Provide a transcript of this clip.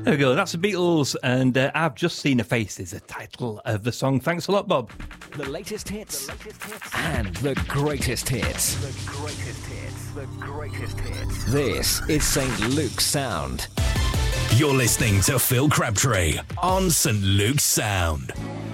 There we go. That's the Beatles, and I've Just Seen a Face is the title of the song. Thanks a lot, Bob. The latest hits and the greatest hits. This is St. Luke's Sound. You're listening to Phil Crabtree on St. Luke's Sound.